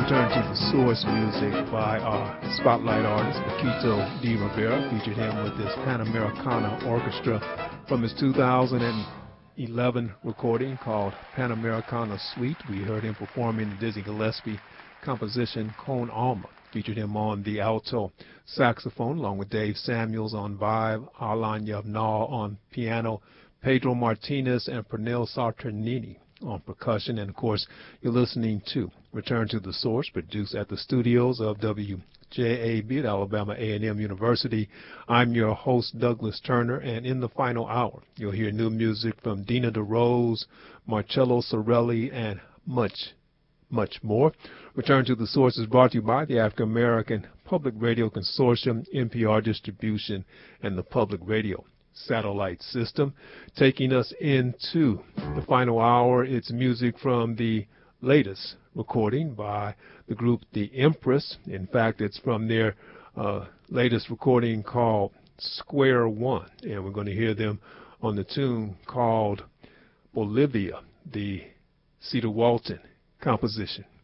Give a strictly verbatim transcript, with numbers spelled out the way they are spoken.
return to the source music by our spotlight artist, Paquito D. Rivera. Featured him with his Panamericana Orchestra from his two thousand eleven recording called Panamericana Suite. We heard him performing the Dizzy Gillespie composition Con Alma. Featured him on the alto saxophone along with Dave Samuels on vibe, Alan Yavnal on piano, Pedro Martinez and Pernil Sarternini on percussion. And of course, you're listening to Return to the Source, produced at the studios of W J A B at Alabama A and M University. I'm your host, Douglas Turner, and in the final hour, you'll hear new music from Dina DeRose, Marcello Sorelli, and much, much more. Return to the Source is brought to you by the African American Public Radio Consortium, N P R Distribution, and the Public Radio Satellite System. Taking us into the final hour, it's music from the latest recording by the group The Empress. In fact, it's from their uh, latest recording called Square One, and we're going to hear them on the tune called Bolivia, the Cedar Walton composition.